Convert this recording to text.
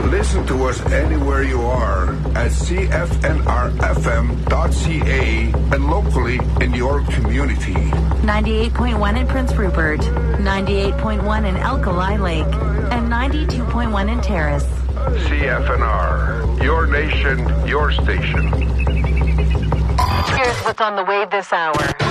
Listen to us anywhere you are at cfnrfm.ca and locally in your community. 98.1 in Prince Rupert, 98.1 in Alkali Lake, and 92.1 in Terrace. CFNR, your nation, your station. Here's what's on the way this hour.